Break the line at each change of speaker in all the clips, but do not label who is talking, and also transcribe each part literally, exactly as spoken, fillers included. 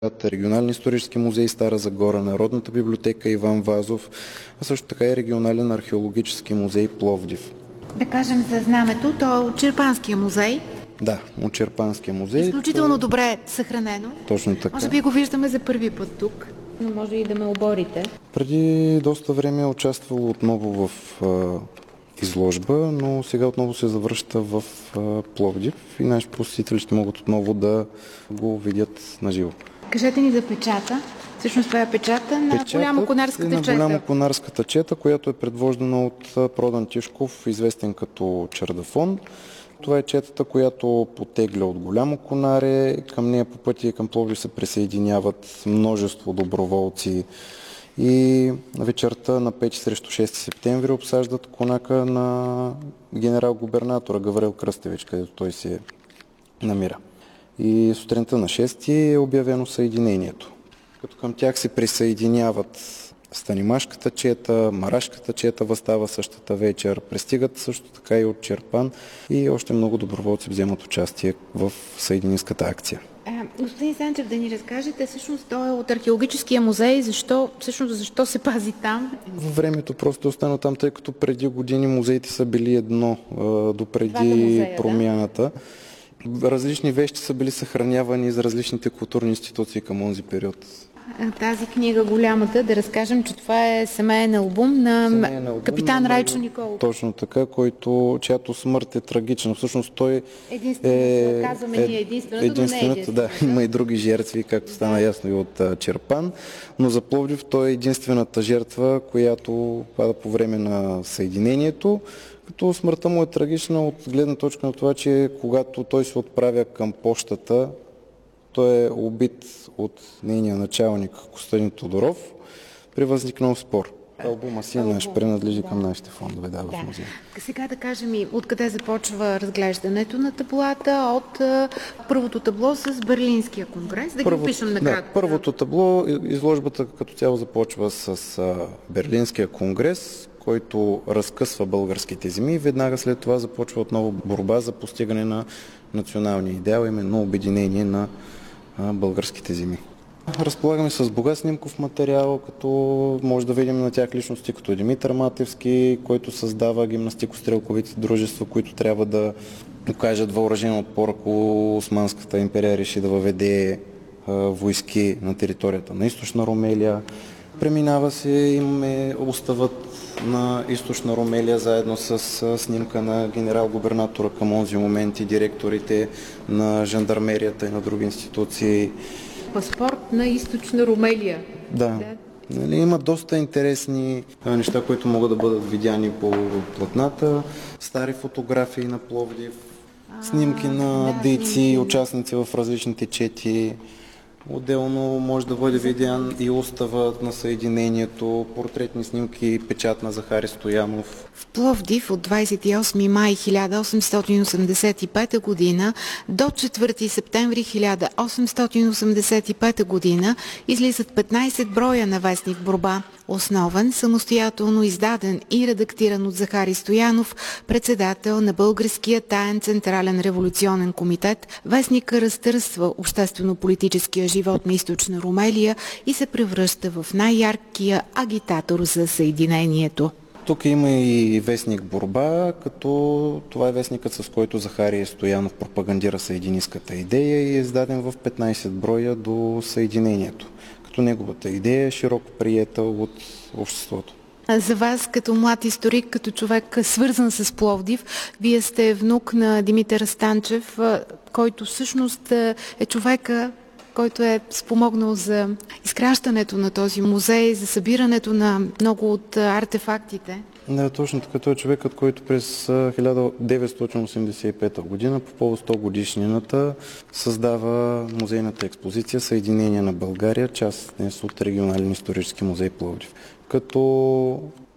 Регионален исторически музей Стара Загора, Народната библиотека Иван Вазов, а също така и Регионален археологически музей Пловдив.
Да кажем за знамето, то е от Чирпанския музей.
Да, от Чирпанския музей.
Изключително то... добре съхранено.
Точно така.
Може би го виждаме за първи път тук, но може и да ме оборите.
Преди доста време е участвало отново в а, изложба, но сега отново се завръща в а, Пловдив и наши посетители ще могат отново да го видят наживо.
Кажете ни за печата. Всъщност това е печата на Голямоконарската
чета.
чета.
На Голямоконарската чета, която е предвождана от Продан Тишков, известен като Чардафон. Това е четата, която потегля от Голямо Конаре. Към нея по пътя и към Пловдив се присъединяват множество доброволци. И вечерта на пети срещу шести септември обсаждат конака на генерал-губернатора Гаврил Кръстевич, където той се намира. И сутринта на шести е обявено съединението. Като към тях се присъединяват Станимашката чета, Марашката чета възстава същата вечер, пристигат също така и от Чирпан и още много доброволци вземат участие в съединистската акция.
А, господин Санчев, да ни разкажете, всъщност той е от археологическия музей, защо, всъщност защо се пази там?
Във времето просто остана там, тъй като преди години музеите са били едно, допреди музея, промяната. Да? Различни вещи са били съхранявани за различните културни институции към онзи период.
Тази книга голямата, да разкажем, че това е семейен албум на семейен албум капитан на Райчо Николов.
Точно така, който, чиято смърт е трагична. Всъщност той
е... Казваме ние единствената, единствената, но не е единствената.
Да, има и други жертви, както стана да. ясно и от uh, Чирпан, но за Пловдив той е единствената жертва, която пада по време на съединението. Като смъртта му е трагична от гледна точка на това, че когато той се отправя към пощата, той е убит от нейния началник Костадин Тодоров при възникнал спор. Албума си е наш, принадлежи да. към нашите фондове да, да. в музея.
Сега да кажем и откъде започва разглеждането на таблата, от а, първото табло с Берлинския конгрес. Да
Първо,
ги опишем накратко.
Да, първото табло, изложбата като цяло започва с а, Берлинския конгрес, който разкъсва българските земи и веднага след това започва отново борба за постигане на националния идеал, именно обединение на а, българските земи. Разполагаме с богат снимков материал, като може да видим на тях личности като Димитър Матевски, който създава гимнастико-стрелковите дружества, които трябва да окажат въоръжен отпор, ако Османската империя реши да въведе а, войски на територията на Източна Румелия. Преминава се, имаме уставът на Източна Румелия, заедно с а, снимка на генерал-губернатора към онзи момент и директорите на жандармерията и на други институции.
Паспорт на Източна Румелия.
Да. да. Нали, има доста интересни а, неща, които могат да бъдат видяни по платната. Стари фотографии на Пловдив, а, снимки на да, дейци, снимки. Участници в различните чети. Отделно може да бъде видян и уставът на съединението, портретни снимки, печат на Захари Стоянов.
В Пловдив от двадесет и осми май хиляда осемстотин осемдесет и пета година до четвърти септември хиляда осемстотин осемдесет и пета година излизат петнадесет броя на вестник Борба. Основен, самостоятелно издаден и редактиран от Захари Стоянов, председател на Българския таен централен революционен комитет, вестника разтърсва обществено-политическия живот на Източна Румелия и се превръща в най-яркия агитатор за съединението.
Тук има и вестник Борба, като това е вестникът, с който Захари Стоянов пропагандира съединистката идея и е издаден в петнадесет броя до съединението. Като неговата идея е широко приета от обществото.
За вас, като млад историк, като човек свързан с Пловдив, вие сте внук на Димитър Станчев, който всъщност е човека, който е спомогнал за изграждането на този музей, за събирането на много от артефактите.
Да, точно така. Той е човекът, който през хиляда деветстотин осемдесет и пета година, по повод сто годишнината, създава музейната експозиция Съединение на България, част днес от Регионален исторически музей Пловдив. Като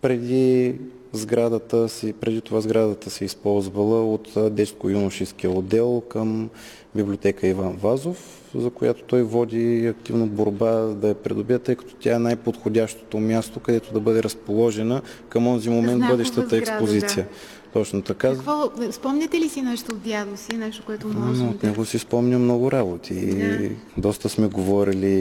преди сградата си, преди това сградата се използвала от детско-юношеския отдел към библиотека Иван Вазов, за която той води активно борба да я придобие, тъй като тя е най-подходящото място, където да бъде разположена към онзи момент Знакова бъдещата сграда, експозиция. Да. Точно така.
Какво, спомняте ли си нещо от дядо си, нещо, което може
да... От него си спомня много работи. Да. Доста сме говорили